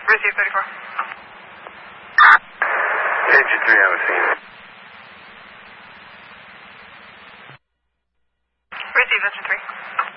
Receive 34. Engine 3, I was seeing. Receive engine 3.